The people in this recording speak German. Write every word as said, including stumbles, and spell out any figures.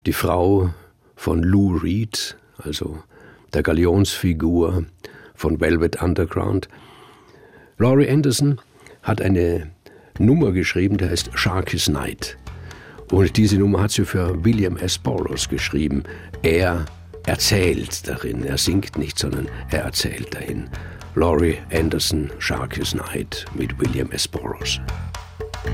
die Frau von Lou Reed, also der Galionsfigur von Velvet Underground. Laurie Anderson hat eine Nummer geschrieben, die heißt Sharky's Night. Und diese Nummer hat sie für William S. Burroughs geschrieben. Er erzählt darin, er singt nicht, sondern er erzählt dahin. Laurie Anderson, Sharky's Night mit William S. Burroughs.